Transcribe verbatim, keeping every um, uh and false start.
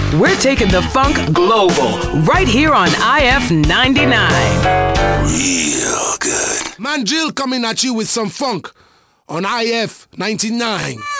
We're taking the funk global, right here on I F ninety-nine. Real good. Man Jill coming at you with some funk on I F ninety-nine.